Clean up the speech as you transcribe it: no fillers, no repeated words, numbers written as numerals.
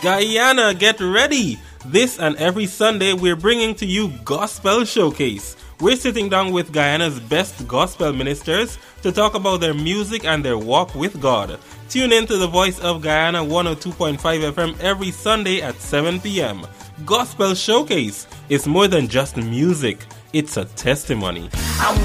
Guyana, get ready! This and every Sunday we're bringing to you Gospel Showcase. We're sitting down with Guyana's best gospel ministers to talk about their music and their walk with God. Tune in to the Voice of Guyana 102.5 FM every Sunday at 7 p.m. Gospel Showcase is more than just music, it's a testimony.